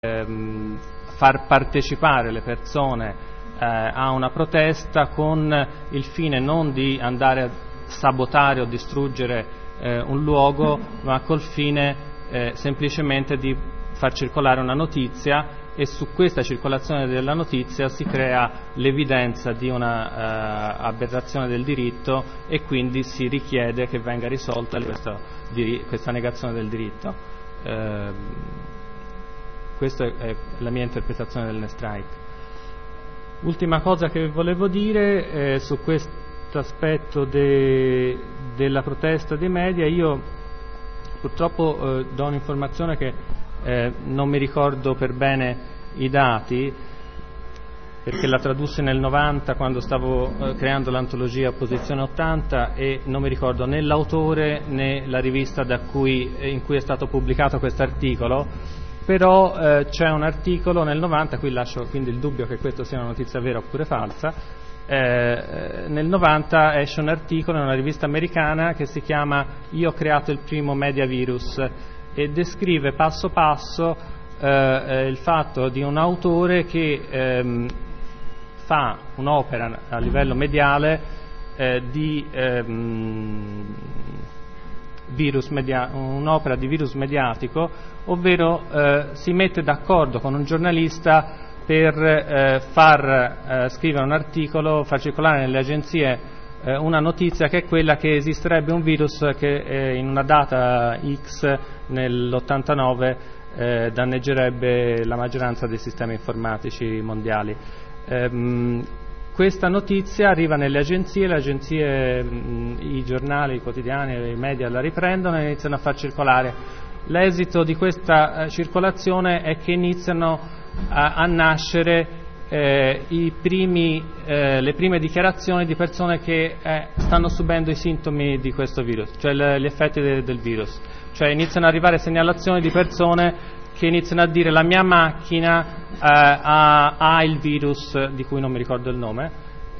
far partecipare le persone a una protesta con il fine non di andare a sabotare o distruggere un luogo, ma col fine semplicemente di far circolare una notizia, e su questa circolazione della notizia si crea l'evidenza di una aberrazione del diritto, e quindi si richiede che venga risolta questa negazione del diritto. Questa è la mia interpretazione del strike. Ultima cosa che volevo dire su questo aspetto della protesta dei media. Io purtroppo do un'informazione che non mi ricordo per bene i dati, perché la tradussi nel 90 quando stavo creando l'antologia Opposizione 80, e non mi ricordo né l'autore né la rivista in cui è stato pubblicato questo articolo. Però c'è un articolo nel 90, qui lascio quindi il dubbio che questo sia una notizia vera oppure falsa. Nel 90 esce un articolo in una rivista americana che si chiama "Io ho creato il primo media virus", e descrive passo passo il fatto di un autore che fa un'opera a livello mediale di un'opera di virus mediatico, ovvero si mette d'accordo con un giornalista per far scrivere un articolo, far circolare nelle agenzie una notizia che è quella che esisterebbe un virus che in una data X nell'89 danneggerebbe la maggioranza dei sistemi informatici mondiali. Questa notizia arriva nelle agenzie, le agenzie, i giornali, i quotidiani, i media la riprendono e iniziano a far circolare. L'esito di questa circolazione è che iniziano a nascere le prime dichiarazioni di persone che stanno subendo i sintomi di questo virus, cioè gli effetti del virus. Cioè iniziano ad arrivare segnalazioni di persone che iniziano a dire: la mia macchina ha il virus di cui non mi ricordo il nome,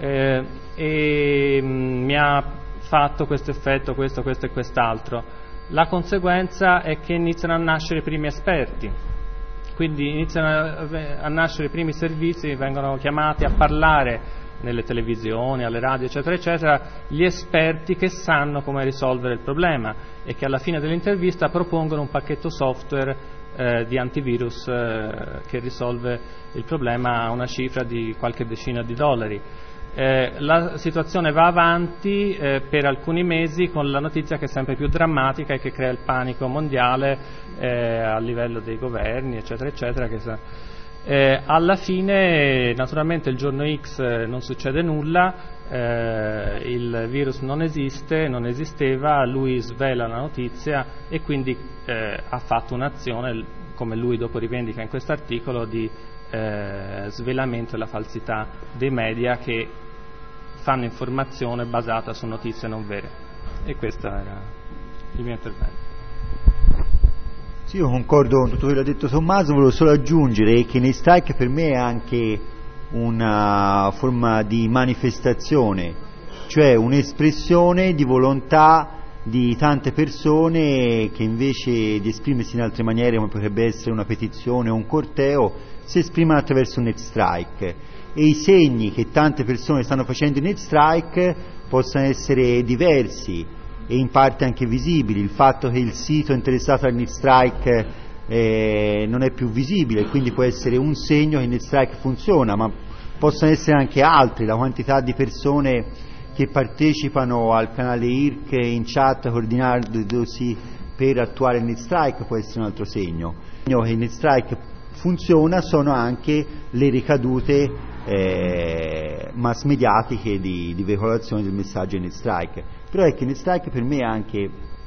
e mi ha fatto questo effetto, questo e quest'altro. La conseguenza è che iniziano a nascere i primi esperti, quindi iniziano a nascere i primi servizi, vengono chiamati a parlare nelle televisioni, alle radio, eccetera, eccetera, gli esperti che sanno come risolvere il problema e che alla fine dell'intervista propongono un pacchetto software di antivirus che risolve il problema a una cifra di qualche decina di dollari. La situazione va avanti per alcuni mesi, con la notizia che è sempre più drammatica e che crea il panico mondiale a livello dei governi, eccetera, eccetera. Alla fine, naturalmente, il giorno X non succede nulla, il virus non esisteva, lui svela la notizia e quindi ha fatto un'azione, come lui dopo rivendica in questo articolo, di svelamento della falsità dei media che fanno informazione basata su notizie non vere. E questo era il mio intervento. Sì, io concordo con tutto quello che ha detto Tommaso, volevo solo aggiungere che nei strike per me è anche una forma di manifestazione, cioè un'espressione di volontà di tante persone che invece di esprimersi in altre maniere, come potrebbe essere una petizione o un corteo, si esprimono attraverso un net strike, e i segni che tante persone stanno facendo in net strike possono essere diversi e in parte anche visibili. Il fatto che il sito interessato al net strike non è più visibile, quindi può essere un segno che il net strike funziona, ma possono essere anche altri. La quantità di persone che partecipano al canale IRC in chat coordinandosi per attuare il net strike può essere un altro segno. Che il net strike funziona sono anche le ricadute mass mediatiche di veicolazione del messaggio net strike. Però è che net strike per me è anche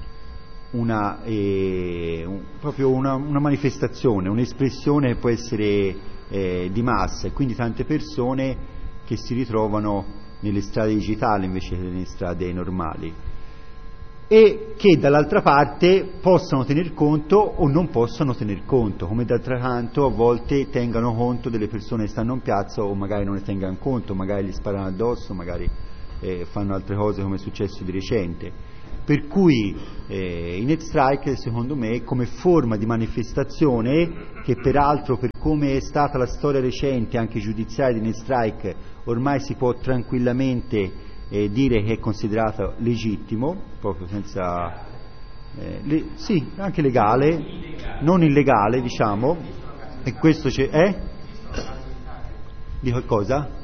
proprio una manifestazione, un'espressione che può essere di massa, e quindi tante persone che si ritrovano nelle strade digitali invece che nelle strade normali, e che dall'altra parte possano tener conto o non possano tener conto, come d'altro canto a volte tengano conto delle persone che stanno in piazza, o magari non ne tengano conto, magari gli sparano addosso, magari fanno altre cose, come è successo di recente. Per cui i net strike, secondo me, come forma di manifestazione, che peraltro per come è stata la storia recente anche giudiziaria di net strike, ormai si può tranquillamente dire che è considerato legittimo, proprio senza sì, anche legale, non illegale, diciamo, e questo c'è di qualcosa?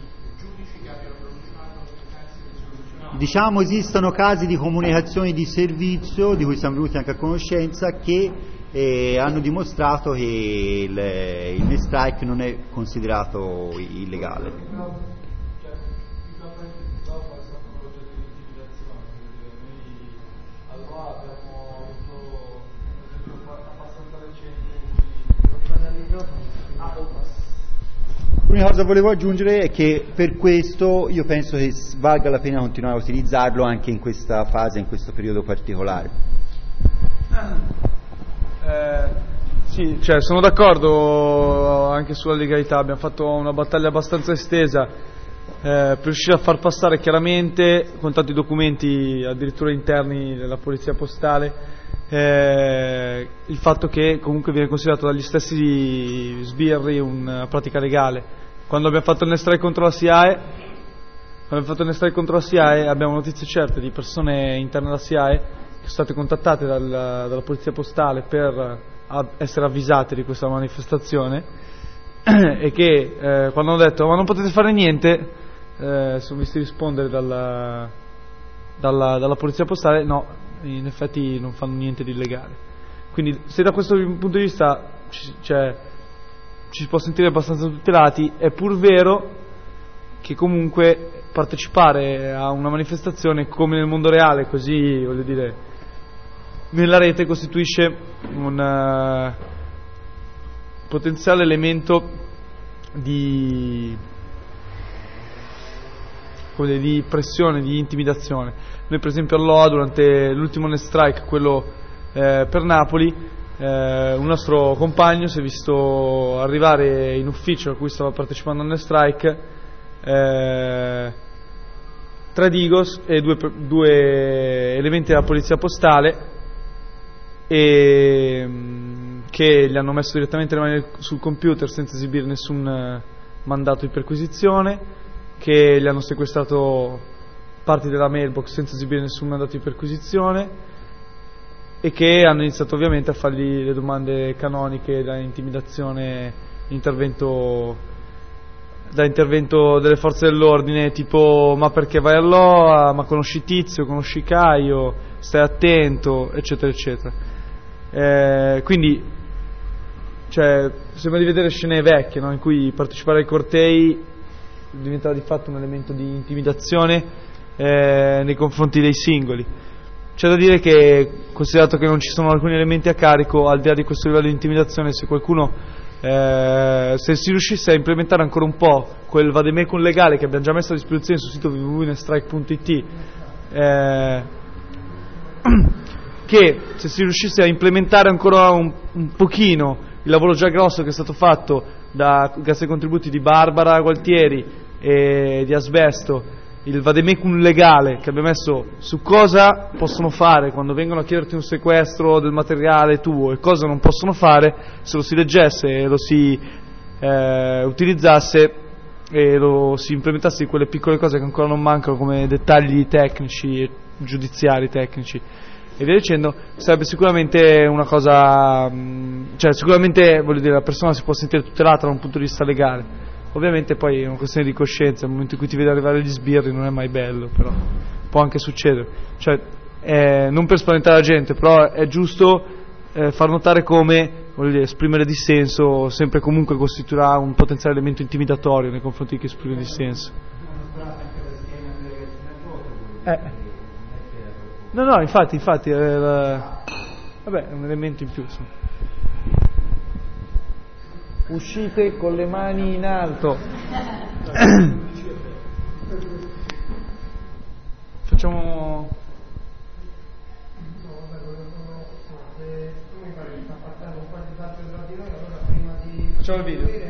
Diciamo esistono casi di comunicazioni di servizio di cui siamo venuti anche a conoscenza che hanno dimostrato che il net strike non è considerato illegale. L'unica cosa che volevo aggiungere è che per questo io penso che valga la pena continuare a utilizzarlo anche in questa fase, in questo periodo particolare. Sì, cioè sono d'accordo anche sulla legalità, abbiamo fatto una battaglia abbastanza estesa per riuscire a far passare chiaramente, con tanti documenti addirittura interni della polizia postale, il fatto che comunque viene considerato dagli stessi sbirri una pratica legale. Quando abbiamo fatto il net strike contro la SIAE, abbiamo notizie certe di persone interne alla SIAE che sono state contattate dalla polizia postale per essere avvisate di questa manifestazione e che quando hanno detto ma non potete fare niente, sono visti rispondere dalla polizia postale no, in effetti non fanno niente di illegale. Quindi se da questo punto di vista ci si può sentire abbastanza tutelati, è pur vero che comunque partecipare a una manifestazione come nel mondo reale, così voglio dire nella rete, costituisce un potenziale elemento di pressione, di intimidazione. Noi per esempio all'OA durante l'ultimo net strike, quello per Napoli, un nostro compagno si è visto arrivare in ufficio a cui stava partecipando al net strike 3 Digos e due elementi della polizia postale che gli hanno messo direttamente le mani sul computer senza esibire nessun mandato di perquisizione, che gli hanno sequestrato parti della mailbox senza esibire nessun mandato di perquisizione e che hanno iniziato ovviamente a fargli le domande canoniche da intimidazione, da intervento delle forze dell'ordine, tipo ma perché vai all'OA, ma conosci Tizio, conosci Caio, stai attento, eccetera eccetera. Quindi sembra di vedere scene vecchie, no? In cui partecipare ai cortei diventa di fatto un elemento di intimidazione nei confronti dei singoli. C'è da dire che, considerato che non ci sono alcuni elementi a carico, al di là di questo livello di intimidazione, se qualcuno se si riuscisse a implementare ancora un po' quel vademecum legale che abbiamo già messo a disposizione sul sito www.netstrike.it, che se si riuscisse a implementare ancora un pochino il lavoro già grosso che è stato fatto grazie ai contributi di Barbara Gualtieri e di Asbesto, il vademecum legale che abbiamo messo su cosa possono fare quando vengono a chiederti un sequestro del materiale tuo e cosa non possono fare, se lo si leggesse e lo si utilizzasse e lo si implementasse in quelle piccole cose che ancora non mancano come dettagli tecnici, giudiziari tecnici e via dicendo, sarebbe sicuramente una cosa, sicuramente voglio dire la persona si può sentire tutelata da un punto di vista legale. Ovviamente poi è una questione di coscienza, nel momento in cui ti vedi arrivare gli sbirri non è mai bello, però può anche succedere. Non per spaventare la gente, però è giusto far notare come, voglio dire, esprimere dissenso sempre comunque costituirà un potenziale elemento intimidatorio nei confronti di chi esprime dissenso. No, infatti vabbè, è un elemento in più, insomma. Uscite con le mani in alto. Facciamo il video.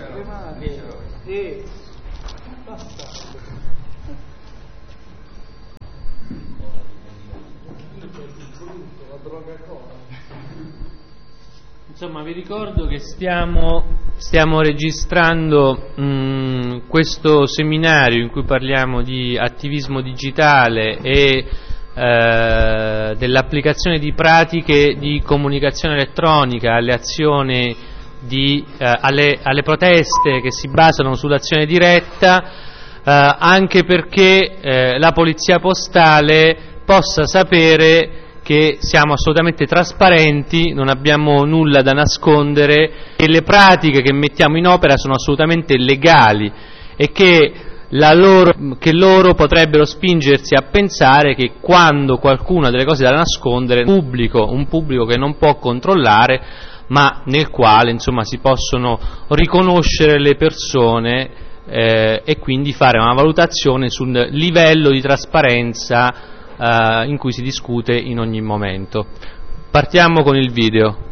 Insomma, vi ricordo che stiamo registrando questo seminario in cui parliamo di attivismo digitale e dell'applicazione di pratiche di comunicazione elettronica alle azioni alle proteste che si basano sull'azione diretta, anche perché la polizia postale possa sapere che siamo assolutamente trasparenti, non abbiamo nulla da nascondere e le pratiche che mettiamo in opera sono assolutamente legali e che loro potrebbero spingersi a pensare che quando qualcuno ha delle cose da nascondere, un pubblico che non può controllare, ma nel quale insomma si possono riconoscere le persone e quindi fare una valutazione sul livello di trasparenza in cui si discute in ogni momento. Partiamo con il video.